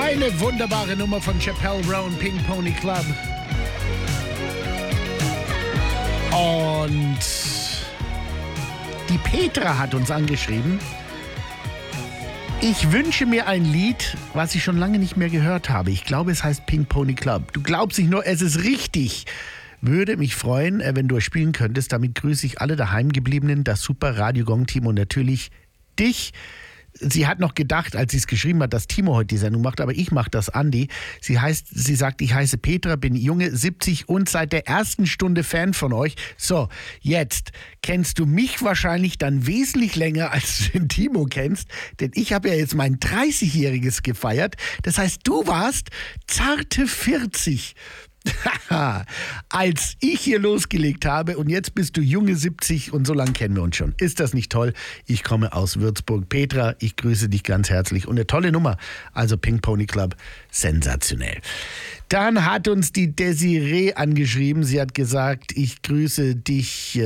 Eine wunderbare Nummer von Chappelle Roan, Pink Pony Club. Und die Petra hat uns angeschrieben. Ich wünsche mir ein Lied, was ich schon lange nicht mehr gehört habe. Ich glaube, es heißt Pink Pony Club. Du glaubst nicht nur, es ist richtig. Würde mich freuen, wenn du es spielen könntest. Damit grüße ich alle daheimgebliebenen, das Super Radio Gong Team und natürlich dich. Sie hat noch gedacht, als sie es geschrieben hat, dass Timo heute die Sendung macht, aber ich mache das, Andi. Sie sagt, ich heiße Petra, bin junge 70 und seit der ersten Stunde Fan von euch. So, jetzt kennst du mich wahrscheinlich dann wesentlich länger, als du den Timo kennst, denn ich habe ja jetzt mein 30-Jähriges gefeiert. Das heißt, du warst zarte 40. Als ich hier losgelegt habe und jetzt bist du junge 70 und so lange kennen wir uns schon. Ist das nicht toll? Ich komme aus Würzburg. Petra, ich grüße dich ganz herzlich und eine tolle Nummer. Also Pink Pony Club, sensationell. Dann hat uns die Desiree angeschrieben. Sie hat gesagt, ich grüße dich